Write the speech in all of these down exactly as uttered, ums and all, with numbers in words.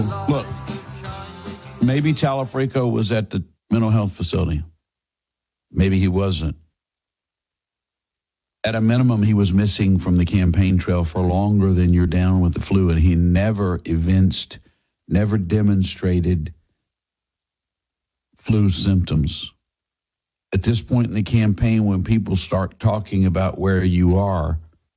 Look, maybe Talafrico was at the mental health facility. Maybe he wasn't. At a minimum, he was missing from the campaign trail for longer than you're down with the flu, and he never evinced, never demonstrated flu symptoms. At this point in the campaign, when people start talking about where you are,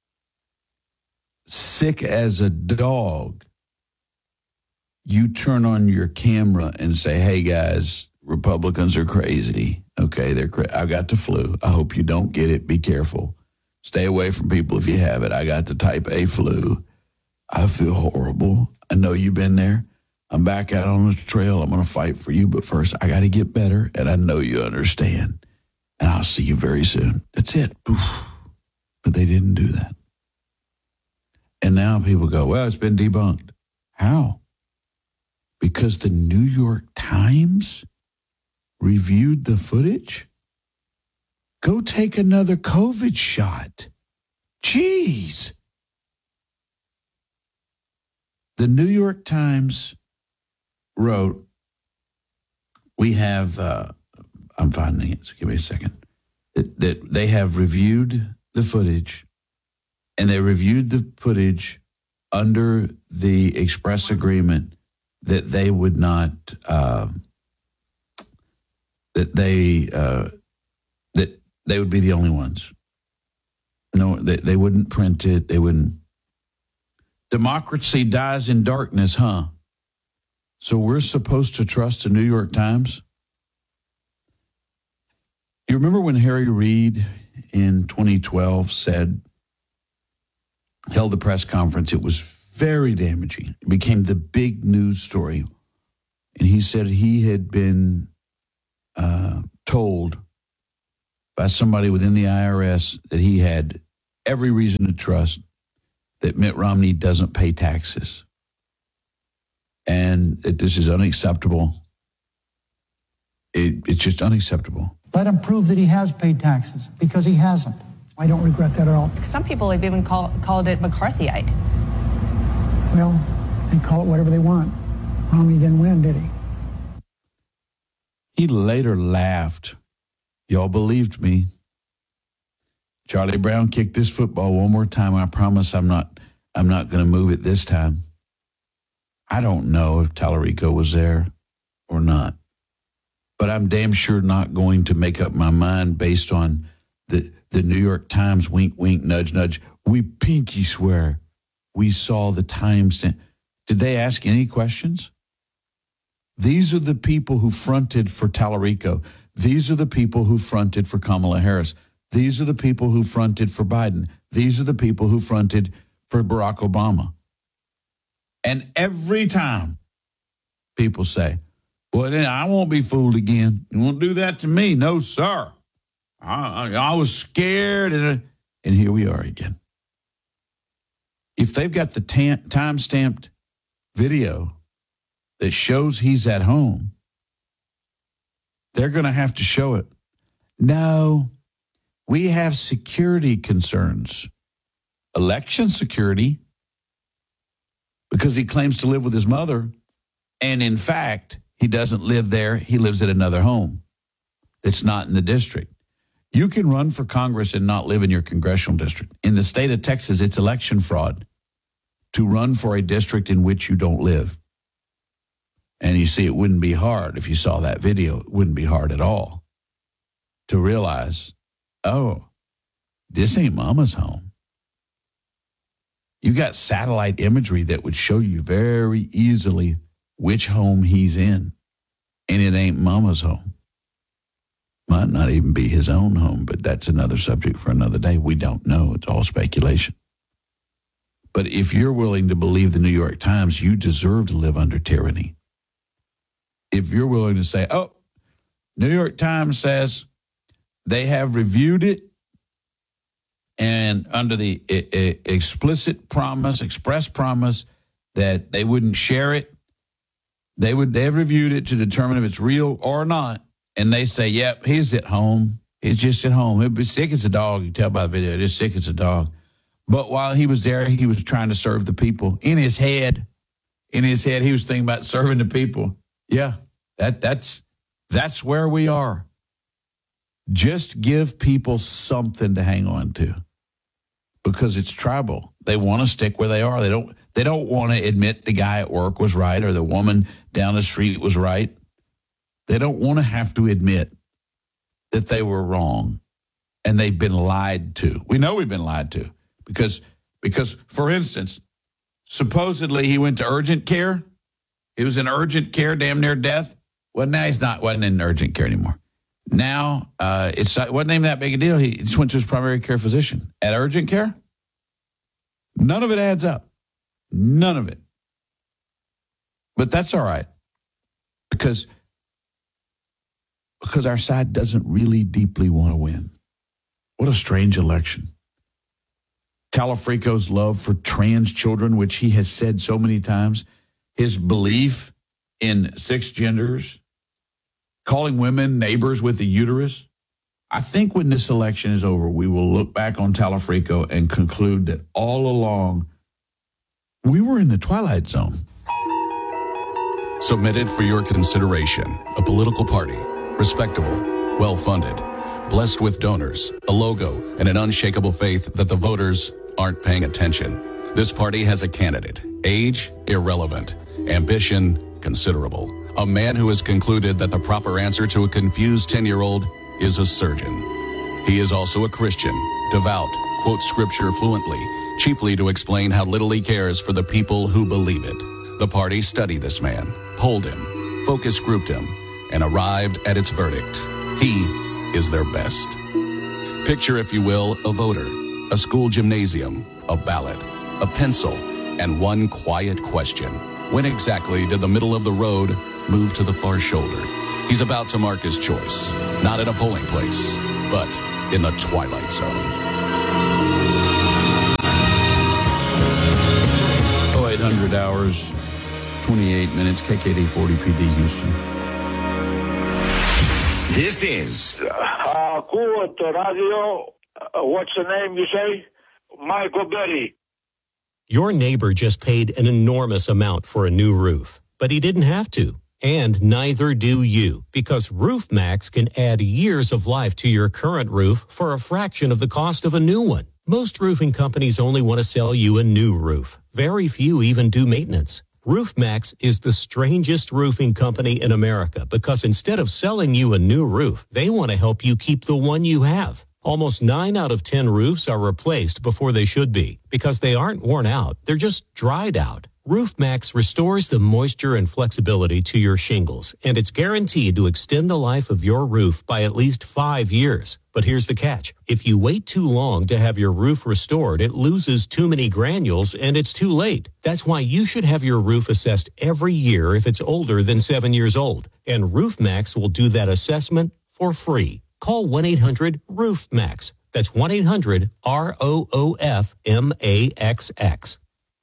sick as a dog, you turn on your camera and say, hey, guys, Republicans are crazy. Okay, they're cra- I got the flu. I hope you don't get it. Be careful. Stay away from people if you have it. I got the type A flu. I feel horrible. I know you've been there. I'm back out on the trail. I'm going to fight for you. But first, I got to get better, and I know you understand. And I'll see you very soon. That's it. Oof. But they didn't do that. And now people go, well, it's been debunked. How? Because the New York Times reviewed the footage? Go take another COVID shot. Jeez. The New York Times wrote, we have, uh, I'm finding it, so give me a second, that, that they have reviewed the footage, and they reviewed the footage under the express agreement that they would not, uh, that they, uh, that they would be the only ones. No, they, they wouldn't print it. They wouldn't. Democracy dies in darkness, huh? So we're supposed to trust the New York Times? You remember when Harry Reid in twenty twelve said, held the press conference, it was very damaging. It became the big news story. And he said he had been uh, told by somebody within the I R S that he had every reason to trust that Mitt Romney doesn't pay taxes and that this is unacceptable. It, it's just unacceptable. Let him prove that he has paid taxes, because he hasn't. I don't regret that at all. Some people have even call, called it McCarthyite. Well, they call it whatever they want. Romney didn't win, did he? He later laughed. Y'all believed me. Charlie Brown kicked this football one more time. I promise I'm not I'm not going to move it this time. I don't know if Tallarico was there or not. But I'm damn sure not going to make up my mind based on the, the New York Times wink, wink, nudge, nudge. We pinky swear we saw the timestamp. Did they ask any questions? These are the people who fronted for Tallarico. These are the people who fronted for Kamala Harris. These are the people who fronted for Biden. These are the people who fronted for Barack Obama. And every time people say, well, then I won't be fooled again. You won't do that to me. No, sir. I, I, I was scared. And, and here we are again. If they've got the tam- time-stamped video that shows he's at home, they're going to have to show it. No, we have security concerns. Election security, because he claims to live with his mother. And in fact, he doesn't live there. He lives at another home that's not in the district. You can run for Congress and not live in your congressional district. In the state of Texas, it's election fraud to run for a district in which you don't live. And you see, it wouldn't be hard if you saw that video. It wouldn't be hard at all to realize, oh, this ain't mama's home. You got satellite imagery that would show you very easily which home he's in. And it ain't mama's home. Might not even be his own home, but that's another subject for another day. We don't know. It's all speculation. But if you're willing to believe the New York Times, you deserve to live under tyranny. If you're willing to say, oh, New York Times says they have reviewed it and under the I- I explicit promise, express promise that they wouldn't share it, they would they have reviewed it to determine if it's real or not. And they say, yep, he's at home. He's just at home. He'll be sick as a dog. You can tell by the video, just sick as a dog. But while he was there, he was trying to serve the people in his head. in his head, he was thinking about serving the people. Yeah, that that's that's where we are. Just give people something to hang on to, because it's tribal. They want to stick where they are. They don't they don't want to admit the guy at work was right or the woman down the street was right. They don't want to have to admit that they were wrong and they've been lied to. We know we've been lied to because, because for instance, supposedly he went to urgent care. He was in urgent care, damn near death. Well, now he's not, wasn't in urgent care anymore. Now, uh, it's not, wasn't even that big a deal. He just went to his primary care physician. At urgent care, none of it adds up. None of it. But that's all right, because, because our side doesn't really deeply want to win. What a strange election. Talafrico's love for trans children, which he has said so many times, his belief in six genders, calling women neighbors with a uterus. I think when this election is over, we will look back on Talafrico and conclude that all along, we were in the twilight zone. Submitted for your consideration, a political party, respectable, well-funded, blessed with donors, a logo, and an unshakable faith that the voters aren't paying attention. This party has a candidate, age irrelevant, ambition considerable, a man who has concluded that the proper answer to a confused ten-year-old is a surgeon. He is also a Christian, devout, quotes scripture fluently, chiefly to explain how little he cares for the people who believe it. The party studied this man, polled him, focus grouped him, and arrived at its verdict. He is their best. Picture, if you will, a voter, a school gymnasium, a ballot, a pencil, and one quiet question. When exactly did the middle of the road move to the far shoulder? He's about to mark his choice, not at a polling place, but in the twilight zone. Oh, eight hundred hours, twenty-eight minutes, K K D forty P D Houston. This is Uh, Kuwait Radio. Uh, what's the name you say? Michael Berry. Your neighbor just paid an enormous amount for a new roof, but he didn't have to. And neither do you, because RoofMax can add years of life to your current roof for a fraction of the cost of a new one. Most roofing companies only want to sell you a new roof. Very few even do maintenance. RoofMax is the strangest roofing company in America because instead of selling you a new roof, they want to help you keep the one you have. Almost nine out of ten roofs are replaced before they should be because they aren't worn out. They're just dried out. RoofMax restores the moisture and flexibility to your shingles, and it's guaranteed to extend the life of your roof by at least five years. But here's the catch. If you wait too long to have your roof restored, it loses too many granules and it's too late. That's why you should have your roof assessed every year if it's older than seven years old. And RoofMax will do that assessment for free. Call one eight hundred roof max. That's one eight hundred R O O F M A X X.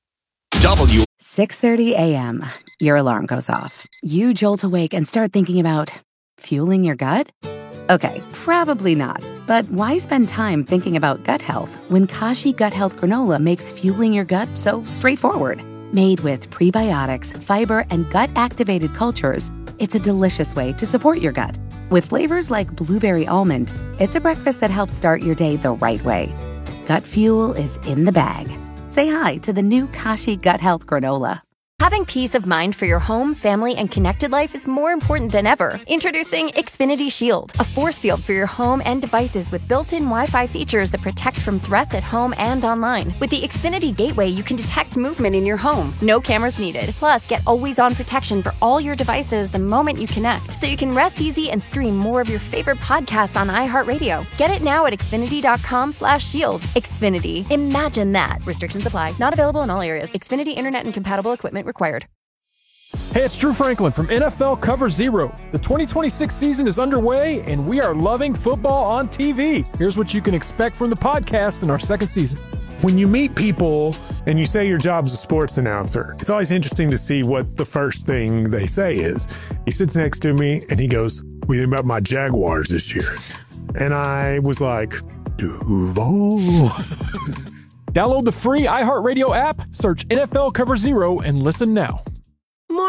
W. six thirty a.m. Your alarm goes off. You jolt awake and start thinking about fueling your gut? Okay, probably not. But why spend time thinking about gut health when Kashi Gut Health Granola makes fueling your gut so straightforward? Made with prebiotics, fiber, and gut-activated cultures, it's a delicious way to support your gut. With flavors like blueberry almond, it's a breakfast that helps start your day the right way. Gut fuel is in the bag. Say hi to the new Kashi Gut Health Granola. Having peace of mind for your home, family, and connected life is more important than ever. Introducing Xfinity Shield, a force field for your home and devices with built-in Wi-Fi features that protect from threats at home and online. With the Xfinity Gateway, you can detect movement in your home. No cameras needed. Plus, get always-on protection for all your devices the moment you connect, so you can rest easy and stream more of your favorite podcasts on iHeartRadio. Get it now at Xfinity.com slash shield. Xfinity. Imagine that. Restrictions apply. Not available in all areas. Xfinity Internet and compatible equipment required. Hey, it's Drew Franklin from N F L Cover Zero. The twenty twenty-six season is underway, and we are loving football on T V. Here's what you can expect from the podcast in our second season. When you meet people and you say your job's a sports announcer, it's always interesting to see what the first thing they say is. He sits next to me, and he goes, "What do you think about my Jaguars this year?" And I was like, Duval. Download the free iHeartRadio app, search N F L Cover Zero, and listen now.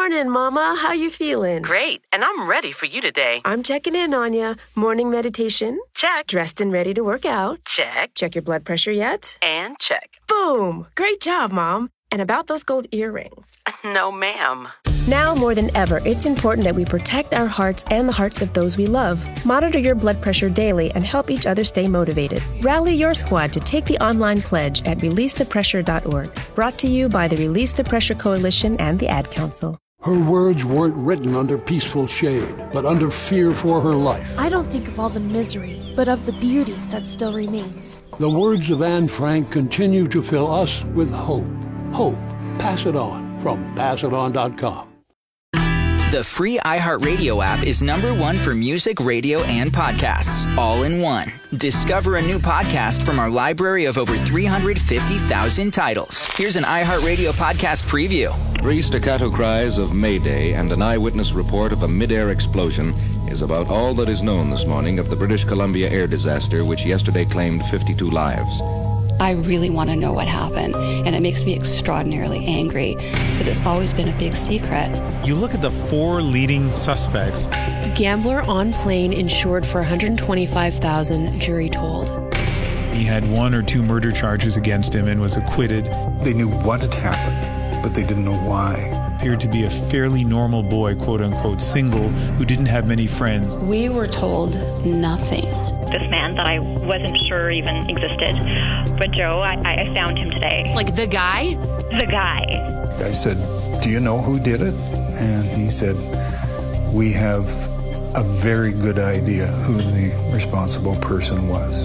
Morning, Mama. How you feeling? Great, and I'm ready for you today. I'm checking in on you. Morning meditation? Check. Dressed and ready to work out? Check. Check your blood pressure yet? And check. Boom! Great job, Mom. And about those gold earrings? No, ma'am. Now more than ever, it's important that we protect our hearts and the hearts of those we love. Monitor your blood pressure daily and help each other stay motivated. Rally your squad to take the online pledge at release the pressure dot org. Brought to you by the Release the Pressure Coalition and the Ad Council. Her words weren't written under peaceful shade, but under fear for her life. I don't think of all the misery, but of the beauty that still remains. The words of Anne Frank continue to fill us with hope. Hope. Pass it on from pass it on dot com. The free iHeartRadio app is number one for music, radio, and podcasts, all in one. Discover a new podcast from our library of over three hundred fifty thousand titles. Here's an iHeartRadio podcast preview. Three staccato cries of Mayday and an eyewitness report of a mid-air explosion is about all that is known this morning of the British Columbia air disaster, which yesterday claimed fifty-two lives. I really want to know what happened, and it makes me extraordinarily angry that it's always been a big secret. You look at the four leading suspects. Gambler on plane insured for one hundred twenty-five thousand dollars, jury told. He had one or two murder charges against him and was acquitted. They knew what had happened, but they didn't know why. Appeared to be a fairly normal boy, quote unquote, single, who didn't have many friends. We were told nothing. This man that I wasn't sure even existed. But Joe, I, I found him today. Like the guy? The guy. I said, do you know who did it? And he said, we have a very good idea who the responsible person was.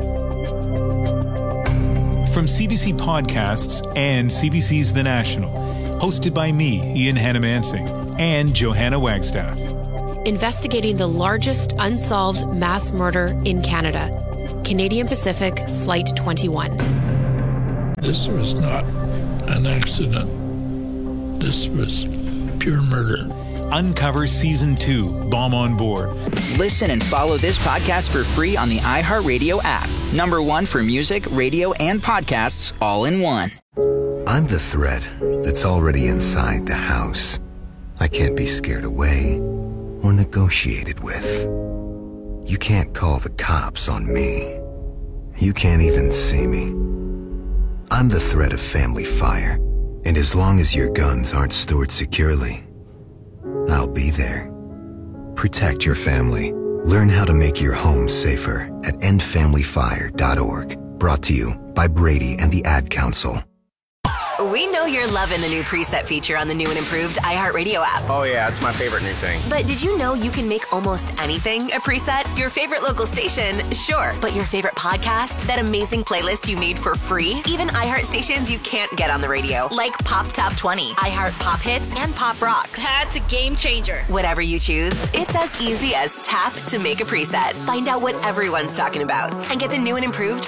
From C B C Podcasts and C B C's The National, hosted by me, Ian Hannamansing, and Johanna Wagstaff. Investigating the largest unsolved mass murder in Canada. Canadian Pacific Flight twenty-one. This was not an accident. This was pure murder. Uncover Season two, Bomb on Board. Listen and follow this podcast for free on the iHeartRadio app. Number one for music, radio, and podcasts, all in one. I'm the threat that's already inside the house. I can't be scared away or negotiated with. You can't call the cops on me. You can't even see me. I'm the threat of family fire, and as long as your guns aren't stored securely, I'll be there. Protect your family. Learn how to make your home safer at end family fire dot org. Brought to you by Brady and the Ad Council. We know you're loving the new preset feature on the new and improved iHeartRadio app. Oh yeah, it's my favorite new thing. But did you know you can make almost anything a preset? Your favorite local station, sure. But your favorite podcast? That amazing playlist you made for free? Even iHeart stations you can't get on the radio. Like Pop Top twenty, iHeart Pop Hits, and Pop Rocks. That's a game changer. Whatever you choose, it's as easy as tap to make a preset. Find out what everyone's talking about and get the new and improved